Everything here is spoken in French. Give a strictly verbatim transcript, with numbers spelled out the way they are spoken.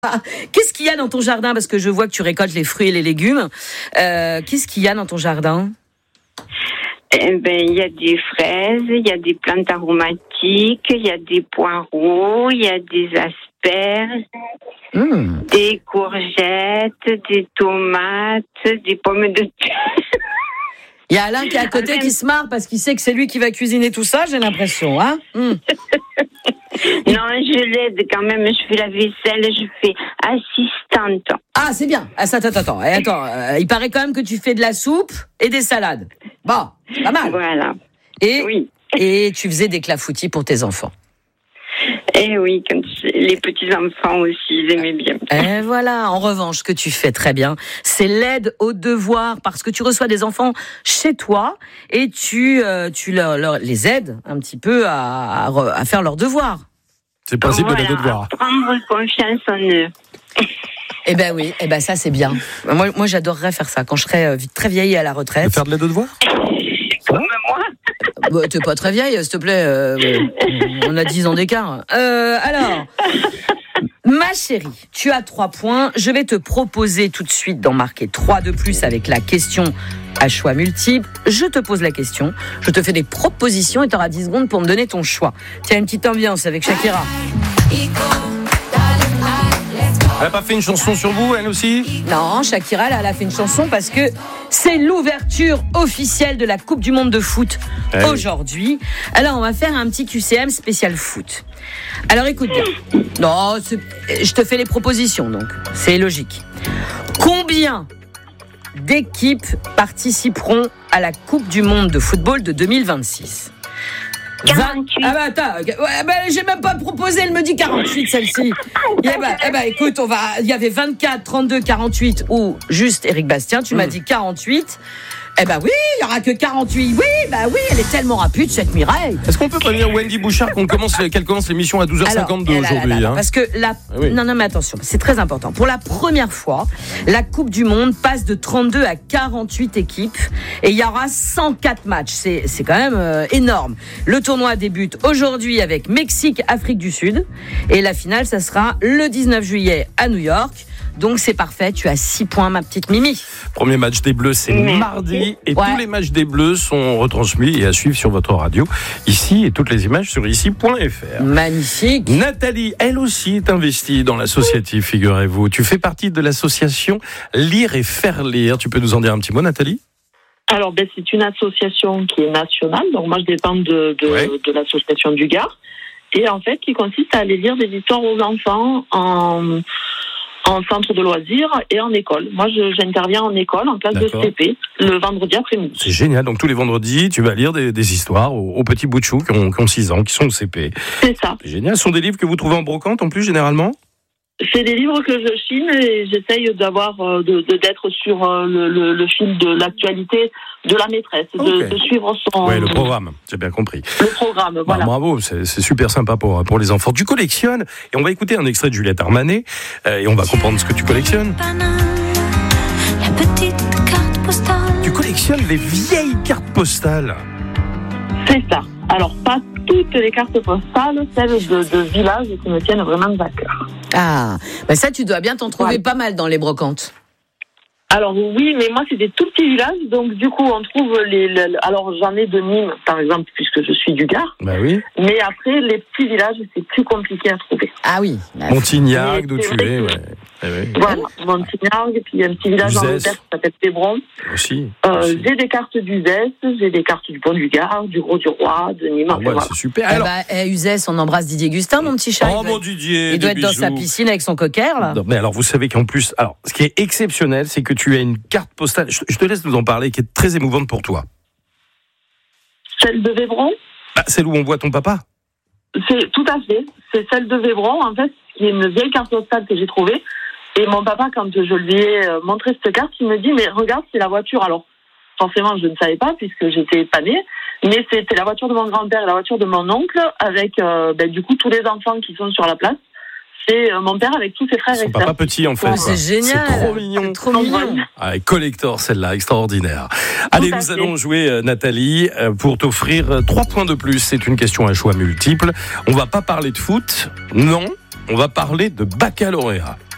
Ah, qu'est-ce qu'il y a dans ton jardin? Parce que je vois que tu récoltes les fruits et les légumes. Euh, qu'est-ce qu'il y a dans ton jardin? Eh ben, il y a des fraises, il y a des plantes aromatiques, il y a des poireaux, il y a des asperges, mmh. des courgettes, des tomates, des pommes de terre. Il y a Alain qui est à côté qui se marre parce qu'il sait que c'est lui qui va cuisiner tout ça, j'ai l'impression, hein? Mmh. Non, je l'aide quand même, je fais la vaisselle, je fais assistante. Ah, c'est bien. Ah, ça, attends, attends, attends. Euh, il paraît quand même que tu fais de la soupe et des salades. Bon, pas mal. Voilà. Et, oui. et tu faisais des clafoutis pour tes enfants. Eh oui, quand les petits-enfants aussi, ils aimaient bien. Et voilà, en revanche, ce que tu fais très bien, c'est l'aide aux devoirs, parce que tu reçois des enfants chez toi et tu, euh, tu leur, leur, les aides un petit peu à, à, à faire leurs devoirs. C'est le principe voilà, de la devoir. Prendre confiance en eux. Eh ben oui, eh ben ça c'est bien. Moi, moi j'adorerais faire ça quand je serais très vieille et à la retraite. De faire de l'aide aux devoirs. Comme moi. Bah, t'es pas très vieille, s'il te plaît. Euh, on a dix ans d'écart. Euh, alors, ma chérie, tu as trois points. Je vais te proposer tout de suite d'en marquer trois de plus avec la question à choix multiple. Je te pose la question, je te fais des propositions et tu auras dix secondes pour me donner ton choix. Tiens, une petite ambiance avec Shakira. Elle n'a pas fait une chanson sur vous, elle aussi? Non, Shakira, elle a fait une chanson parce que c'est l'ouverture officielle de la Coupe du Monde de foot hey. aujourd'hui. Alors, on va faire un petit Q C M spécial foot. Alors, écoute bien. Non, je te fais les propositions, donc. C'est logique. Combien d'équipes participeront à la Coupe du Monde de football de deux mille vingt-six? quarante-huit. Ah bah attends, ouais, bah, j'ai même pas proposé, elle me dit quarante-huit celle-ci. Eh bah, eh bah écoute, on va, il y avait vingt-quatre, trente-deux, quarante-huit ou juste Éric Bastien, tu mmh. m'as dit quarante-huit. Eh ben oui, il y aura que quarante-huit. Oui, bah oui, elle est tellement rapide cette Mireille. Est-ce qu'on peut prévenir Wendy Bouchard qu'on commence, qu'elle commence l'émission à douze heures cinquante-deux Alors, aujourd'hui, là, là, là, hein. Parce que la, ah oui. non non mais attention, c'est très important. Pour la première fois, la Coupe du Monde passe de trente-deux à quarante-huit équipes et il y aura cent quatre matchs. C'est c'est quand même euh, énorme. Le tournoi débute aujourd'hui avec Mexique, Afrique du Sud et la finale, ça sera le dix-neuf juillet à New York. Donc c'est parfait, tu as six points ma petite Mimi. Premier match des Bleus, c'est Merci. mardi et ouais. tous les matchs des Bleus sont retransmis et à suivre sur votre radio ici et toutes les images sur ici point f r. Magnifique. Nathalie, elle aussi est investie dans l'associatif, figurez-vous. Tu fais partie de l'association Lire et Faire Lire. Tu peux nous en dire un petit mot, Nathalie? Alors ben, c'est une association qui est nationale, donc moi je dépends de, de, ouais. de l'association du Gard et en fait qui consiste à aller lire des histoires aux enfants en... en centre de loisirs et en école. Moi, je, j'interviens en école, en classe D'accord. de C P, le vendredi après-midi. C'est génial. Donc, tous les vendredis, tu vas lire des, des histoires aux, aux petits bouts de chou qui ont, qui ont six ans, qui sont au C P. C'est ça. C'est génial. Ce sont des livres que vous trouvez en brocante, en plus, généralement? C'est des livres que je chine et j'essaye d'avoir, de, de, d'être sur le, le, le fil de l'actualité de la maîtresse, okay. de, de suivre son... Oui, le programme, j'ai bien compris. Le programme, voilà. Bah, bravo, c'est, c'est super sympa pour, pour les enfants. Tu collectionnes, et on va écouter un extrait de Juliette Armanet, euh, et on va comprendre ce que tu collectionnes. La petite carte postale. Tu collectionnes les vieilles cartes postales. C'est ça. Alors, pas toutes les cartes postales, celles de, de villages qui me tiennent vraiment à cœur. Ah, bah ça, tu dois bien t'en trouver ouais. pas mal dans les brocantes. Alors oui, mais moi c'est des tout petits villages, donc du coup on trouve les, les alors j'en ai de Nîmes par exemple puisque je suis du Gard. Bah oui. Mais après les petits villages c'est plus compliqué à trouver. Ah oui. Montignac, d'où tu es, ouais. Eh oui. Voilà, Montignac, puis il y a un petit village en Angleterre qui s'appelle Pébron. Aussi, euh, aussi. J'ai des cartes d'Uzès, j'ai des cartes du Pont du Gard, du Gros du Roi, de Nîmes. Ah ouais, voilà. C'est super. Eh alors... bah, eh, Uzès, on embrasse Didier Gustin, mon petit chat. Oh mon Didier, il doit être bisous. dans sa piscine avec son cocker là. Non, mais alors vous savez qu'en plus, alors ce qui est exceptionnel, c'est que tu as une carte postale. Je te laisse nous en parler, qui est très émouvante pour toi. Celle de Vébron. Bah, celle où on voit ton papa. C'est tout à fait. C'est celle de Vébron, en fait, qui est une vieille carte postale que j'ai trouvée. Et mon papa, quand je lui ai montré cette carte, il me dit, mais regarde, c'est la voiture. Alors, forcément, je ne savais pas, puisque j'étais pas née, mais c'était la voiture de mon grand-père et la voiture de mon oncle, avec, euh, ben, du coup, tous les enfants qui sont sur la place. C'est euh, mon père avec tous ses frères Son et papa sœurs. petit, en fait. Oh, c'est génial. C'est trop mignon. C'est trop mignon. Ah, collector, celle-là, extraordinaire. Allez, nous allons jouer, euh, Nathalie, euh, pour t'offrir euh, trois points de plus. C'est une question à choix multiple. On va pas parler de foot, non. On va parler de baccalauréat.